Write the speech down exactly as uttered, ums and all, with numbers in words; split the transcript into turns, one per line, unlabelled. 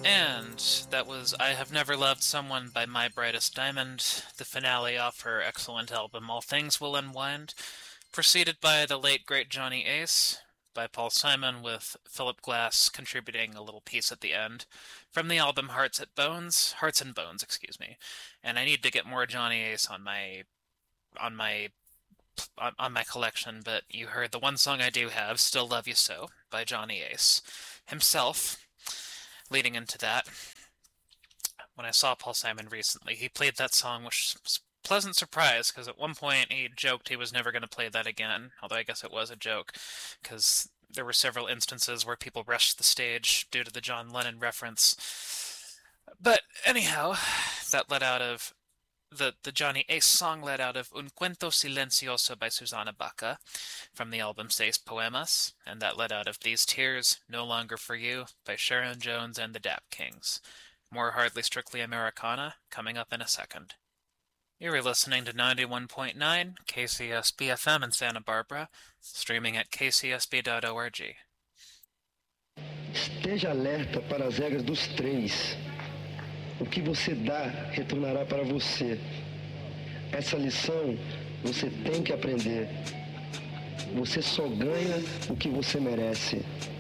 And that was I Have Never Loved Someone by My Brightest Diamond, the finale off her excellent album All Things Will Unwind, preceded by The Late Great Johnny Ace by Paul Simon, with Philip Glass contributing a little piece at the end from the album Hearts at Bones, Hearts and Bones, excuse me. And I need to get more Johnny Ace on my on my on, on my collection, but you heard the one song I do have, Still Love You So, by Johnny Ace himself. Leading into that, when I saw Paul Simon recently, he played that song, which was a pleasant surprise, because at one point he joked he was never going to play that again, although I guess it was a joke, because there were several instances where people rushed the stage due to the John Lennon reference. But anyhow, that led out of the, the Johnny Ace song led out of Un Cuento Silencioso by Susana Baca from the album Seis Poemas, and that led out of These Tears, No Longer For You by Sharon Jones and the Dap Kings. More Hardly Strictly Americana coming up in a second. You're listening to ninety-one point nine K C S B F M in Santa Barbara, streaming at k c s b dot org.
Esteja alerta para as regras dos três. O que você dá retornará para você. Essa lição você tem que aprender. Você só ganha o que você merece.